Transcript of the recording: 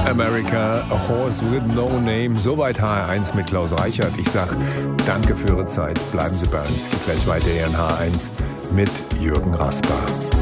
America, a Horse with No Name. Soweit HR1 mit Klaus Reichert. Ich sag danke für Ihre Zeit. Bleiben Sie bei uns. Geht gleich weiter hier in HR1 mit Jürgen Rasper.